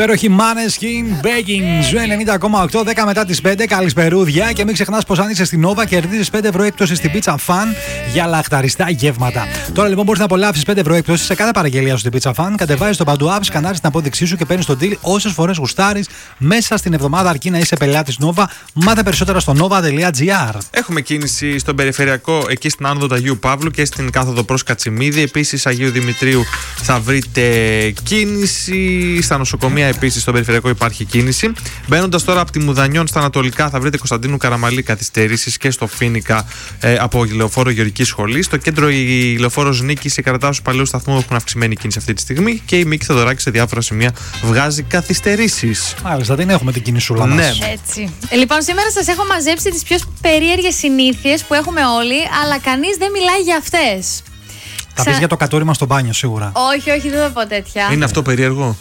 υπέροχη Maneskin Begging. Ζου 90,8, 10 μετά τις 5. Καλησπερούδια. Και μην ξεχνάς πως αν είσαι στην Nova κερδίζεις 5 ευρώ έκπτωση στην Pizza Fan για λαχταριστά γεύματα. Τώρα λοιπόν μπορείς να απολαύσεις 5 ευρώ έκπτωση σε κάθε παραγγελία σου στην Pizza Fan. Κατεβάζεις το παντού app, σκανάρεις την απόδειξή σου και παίρνεις τον deal όσες φορές γουστάρεις μέσα στην εβδομάδα, αρκεί να είσαι πελάτης Nova. Μάθε περισσότερα στο nova.gr. Έχουμε κίνηση στον περιφερειακό εκεί στην άνοδο του Αγίου Παύλου και στην κάθοδο προς Κατσιμίδη. Επίσης Αγίου Δημητρίου θα βρείτε κίνηση. Στα νοσοκομεία επίσης στον περιφερειακό υπάρχει κίνηση. Μπαίνοντας τώρα από τη Μουδανιών στα ανατολικά θα βρείτε Κωνσταντίνου Καραμαλή καθυστερήσεις και στο Φοίνικα από λεωφόρο Γεωργικής Σχολής. Στο κέντρο η λεωφόρος Νίκης, η Καρατάσου του Παλαιού Σταθμού έχουν αυξημένη κίνηση αυτή τη στιγμή και η Μίκη Θεοδωράκη σε διάφορα σημεία βγάζει καθυστερήσεις. Μάλιστα, δεν έχουμε την κινησούλα μας. Ναι. Έτσι. Λοιπόν, σήμερα σας έχω μαζέψει τις πιο περίεργες συνήθειες που έχουμε όλοι, αλλά κανείς δεν μιλάει για αυτές. Θα πεις για το κατούριμα στο μπάνιο σίγουρα. Όχι, δεν θα πω τέτοια. Είναι αυτό περίεργο?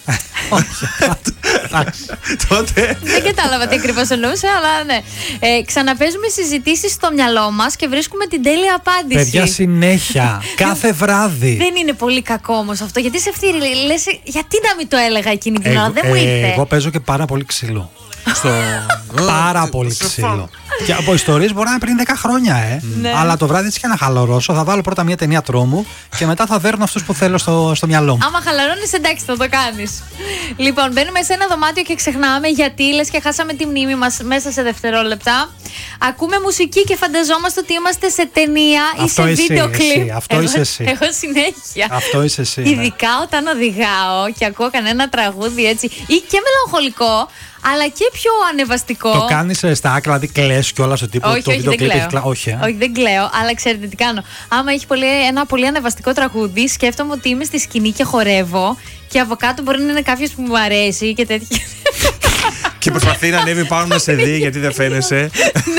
Τότε. Δεν κατάλαβα τι ακριβώς εννοούσα, αλλά ναι. Ξαναπέζουμε συζητήσεις στο μυαλό μας και βρίσκουμε την τέλεια απάντηση. Παιδιά, συνέχεια. Κάθε βράδυ. Δεν είναι πολύ κακό όμως αυτό, γιατί σε αυτή λες, γιατί να μην το έλεγα εκείνη την ώρα, δεν μου ήρθε. Εγώ παίζω και πάρα πολύ ξύλο. Πάρα πολύ ξύλο. Και από ιστορίες μπορεί να είναι πριν 10 χρόνια, Ναι. Αλλά το βράδυ έτσι και να χαλαρώσω. Θα βάλω πρώτα μια ταινία τρόμου και μετά θα δέρνω αυτούς που θέλω στο μυαλό μου. Άμα χαλαρώνεις, εντάξει, θα το κάνεις. Λοιπόν, μπαίνουμε σε ένα δωμάτιο και ξεχνάμε γιατί λες και χάσαμε τη μνήμη μας μέσα σε δευτερόλεπτα. Ακούμε μουσική και φανταζόμαστε ότι είμαστε σε ταινία ή Αυτό σε είσαι βίντεο εσύ, κλιπ. αυτό είσαι εσύ. Εγώ συνέχεια. Αυτό είσαι εσύ. Ειδικά όταν οδηγάω και ακούω κανένα τραγούδι έτσι ή και μελαγχολικό, αλλά και πιο ανεβαστικό. Το κάνεις στα άκρα, δηλαδή κλαις κιόλας ότι το βίντεο κλιπ έχει κλαίσει. Όχι, δεν κλαίω, αλλά ξέρετε τι κάνω. Άμα έχει ένα πολύ ανεβαστικό τραγούδι, σκέφτομαι ότι είμαι στη σκηνή και χορεύω και από κάτω μπορεί να είναι κάποιος που μου αρέσει και τέτοια. Και προσπαθεί να ανέβει πάνω να σε δει γιατί δεν φαίνεσαι.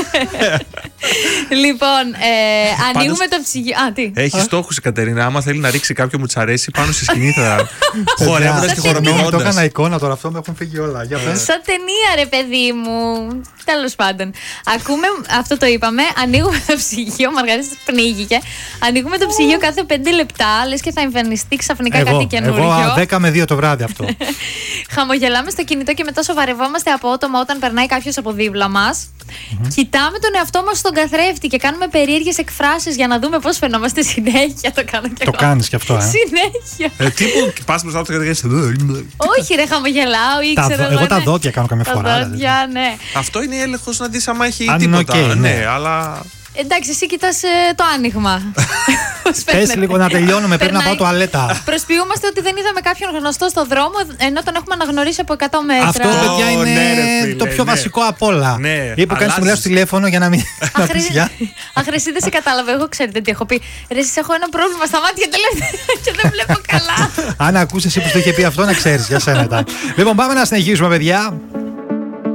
Λοιπόν, ανοίγουμε το ψυγείο. Τι. Έχει στόχους η Κατερίνα. Άμα θέλει να ρίξει κάποιο που της αρέσει, πάνω στη σκηνή θα χορεύοντας και Το χοροπηδώντας. έκανα εικόνα τώρα, αυτό μου έχουν φύγει όλα. Για πες. Σαν ταινία, ρε παιδί μου. Τέλος πάντων. Ακούμε, αυτό το είπαμε. Ανοίγουμε το ψυγείο. Ο Μαργαρίτης πνίγηκε. Ανοίγουμε το ψυγείο κάθε 5 λεπτά. Λες και θα εμφανιστεί ξαφνικά κάτι καινούριο. Εγώ 10 με 2 το βράδυ αυτό. Χαμογελάμε στο κινητό και μετά σοβαρευόμαστε απότομα όταν περνάει κάποιος από δίπλα μας. Κοιτάμε τον εαυτό μας στον καθρέφτη και κάνουμε περίεργες εκφράσεις για να δούμε πώς φαινόμαστε συνέχεια. Το κάνω και Το εγώ. κάνεις κι αυτό, Συνέχεια. Τύπου πας μπροστά από το κατηγορίες. Όχι, ρε, χαμογελάω ή ξέρω Εγώ τα ναι. δόντια κάνω καμιά Τα φορά. δόντια, ναι. Αυτό είναι έλεγχος να δεις άμα έχει Αν είναι τίποτα. οκ, ναι. Ναι, αλλά. Εντάξει, εσύ κοιτάς το άνοιγμα. Πες λίγο να τελειώνουμε, πρέπει να πάω τουαλέτα. Προσποιούμαστε ότι δεν είδαμε κάποιον γνωστό στο δρόμο, ενώ τον έχουμε αναγνωρίσει από 100 μέτρα. Αυτό, παιδιά, ναι, ρε είναι φίλε, το πιο ναι. βασικό απ' όλα. Ναι, Ή που κάνεις αλλάζεις. μιλάς στο τηλέφωνο για να μην. να πεις γεια. Αχρησί, δεν σε κατάλαβα. Εγώ ξέρετε τι έχω πει. Ρε, εσείς έχω ένα πρόβλημα στα μάτια και δεν βλέπω καλά. Αν ακούσεις εσύ που το είχε πει αυτό, να ξέρεις για σένα ήταν. Λοιπόν, πάμε να συνεχίσουμε, παιδιά.